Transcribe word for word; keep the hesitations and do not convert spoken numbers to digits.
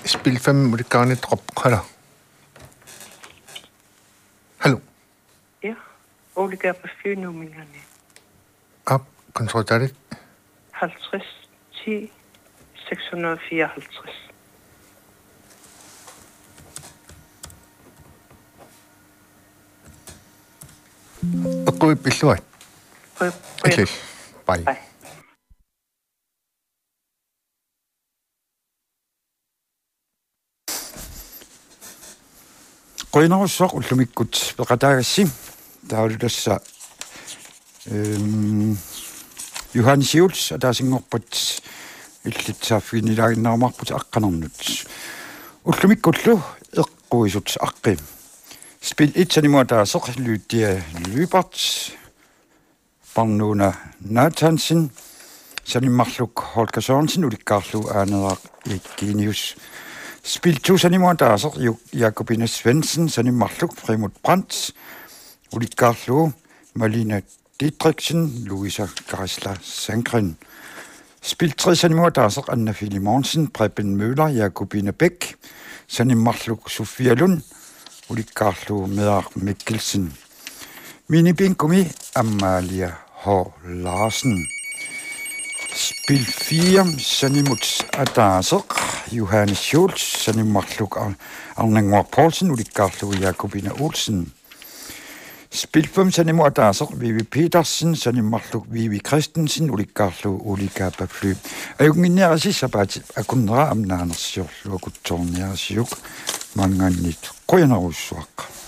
Spil fem muligane drop kolder. Hallo. Ja, Olga på fyrnummerne. Op, kontrol det. halvtreds ti seks hundrede og fireoghalvtreds. Og gå i billeder. Okay, bye. Bye. qoinarussaq ullumikkut peqatagassi taululassa ehm Johan Schultz ataasingorpat illitsaaffiginilaaginnarumarput aqqanernut ullumikkullu eqquisut aqqi spil itsanimuataaseq luuttia Lybert parnuuna Nathansen sanimmarluk Holger Sørensen ulikkaarlu aanedaaq ikkinius Spil to sanimmuataaseq Jakobine Svendsen sanimmarluk Primut Brandt ulikkaarlu Malina Dietriksen Louisa Græsler Sandgren Spil tre sanimmuataaseq Anna Filimonsen Preben Møller Jakobine Bæk sanimmarluk Sofia Lund ulikkaarlu Medar Mikkelsen Mini Bingumi Amalia H. Larsen Spil fire sanimut ataaseq Johannes Schultz sanimmarluk Arningor Poulsen ulikkaarlu Jakobine Olsen Spil fem sanimut ataaseq Vivi Petersen sanimmarluk Vivi Christensen ulikkaarlu Ulika Bafly ayunginniarasissapaat akunneraa amnaanersiorlu akuttorniarasiuk mangannit qoyanarussuaq